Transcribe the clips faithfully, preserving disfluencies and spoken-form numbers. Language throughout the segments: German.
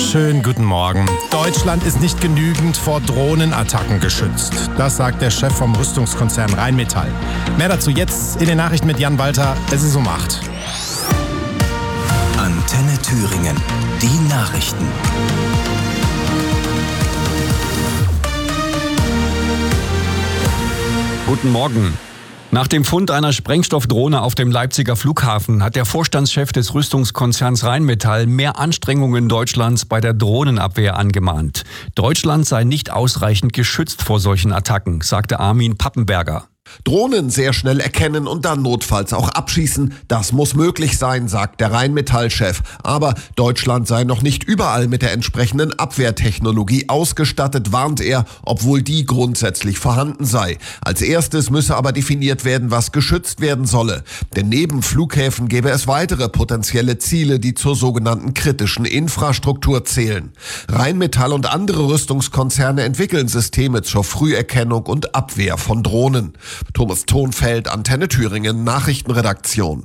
Schönen guten Morgen. Deutschland ist nicht genügend vor Drohnenattacken geschützt. Das sagt der Chef vom Rüstungskonzern Rheinmetall. Mehr dazu jetzt in den Nachrichten mit Jan Walter. Es ist um acht. Antenne Thüringen. Die Nachrichten. Guten Morgen. Nach dem Fund einer Sprengstoffdrohne auf dem Leipziger Flughafen hat der Vorstandschef des Rüstungskonzerns Rheinmetall mehr Anstrengungen Deutschlands bei der Drohnenabwehr angemahnt. Deutschland sei nicht ausreichend geschützt vor solchen Attacken, sagte Armin Pappenberger. Drohnen sehr schnell erkennen und dann notfalls auch abschießen, das muss möglich sein, sagt der Rheinmetall-Chef. Aber Deutschland sei noch nicht überall mit der entsprechenden Abwehrtechnologie ausgestattet, warnt er, obwohl die grundsätzlich vorhanden sei. Als erstes müsse aber definiert werden, was geschützt werden solle. Denn neben Flughäfen gäbe es weitere potenzielle Ziele, die zur sogenannten kritischen Infrastruktur zählen. Rheinmetall und andere Rüstungskonzerne entwickeln Systeme zur Früherkennung und Abwehr von Drohnen. Thomas Thonfeld, Antenne Thüringen, Nachrichtenredaktion.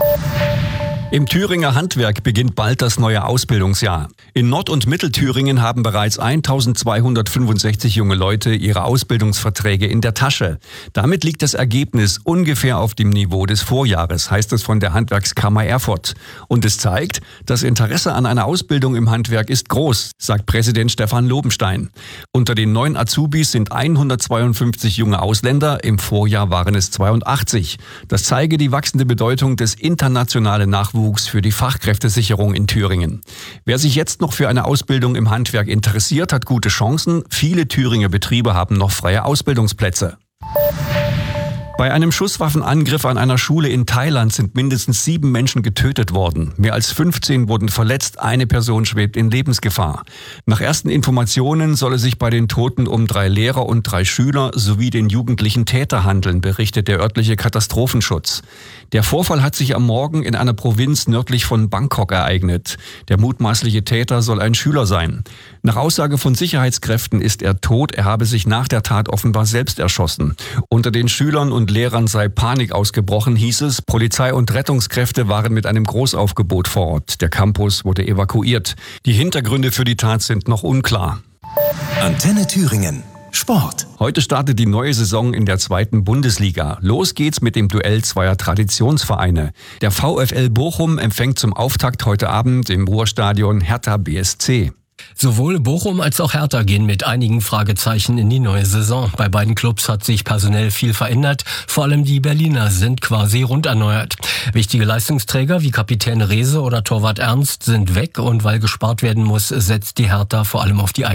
Im Thüringer Handwerk beginnt bald das neue Ausbildungsjahr. In Nord- und Mittelthüringen haben bereits eintausendzweihundertfünfundsechzig junge Leute ihre Ausbildungsverträge in der Tasche. Damit liegt das Ergebnis ungefähr auf dem Niveau des Vorjahres, heißt es von der Handwerkskammer Erfurt. Und es zeigt, das Interesse an einer Ausbildung im Handwerk ist groß, sagt Präsident Stefan Lobenstein. Unter den neuen Azubis sind hundertzweiundfünfzig junge Ausländer, im Vorjahr waren es zweiundachtzig. Das zeige die wachsende Bedeutung des internationalen Nachwuchs für die Fachkräftesicherung in Thüringen. Wer sich jetzt noch für eine Ausbildung im Handwerk interessiert, hat gute Chancen. Viele Thüringer Betriebe haben noch freie Ausbildungsplätze. Bei einem Schusswaffenangriff an einer Schule in Thailand sind mindestens sieben Menschen getötet worden. Mehr als fünfzehn wurden verletzt, eine Person schwebt in Lebensgefahr. Nach ersten Informationen soll es sich bei den Toten um drei Lehrer und drei Schüler sowie den jugendlichen Täter handeln, berichtet der örtliche Katastrophenschutz. Der Vorfall hat sich am Morgen in einer Provinz nördlich von Bangkok ereignet. Der mutmaßliche Täter soll ein Schüler sein. Nach Aussage von Sicherheitskräften ist er tot, er habe sich nach der Tat offenbar selbst erschossen. Unter den Schülern und Lehrern sei Panik ausgebrochen, hieß es. Polizei und Rettungskräfte waren mit einem Großaufgebot vor Ort. Der Campus wurde evakuiert. Die Hintergründe für die Tat sind noch unklar. Antenne Thüringen. Sport. Heute startet die neue Saison in der zweiten Bundesliga. Los geht's mit dem Duell zweier Traditionsvereine. Der VfL Bochum empfängt zum Auftakt heute Abend im Ruhrstadion Hertha B S C. Sowohl Bochum als auch Hertha gehen mit einigen Fragezeichen in die neue Saison. Bei beiden Clubs hat sich personell viel verändert. Vor allem die Berliner sind quasi runderneuert. Wichtige Leistungsträger wie Kapitän Rehse oder Torwart Ernst sind weg und weil gespart werden muss, setzt die Hertha vor allem auf die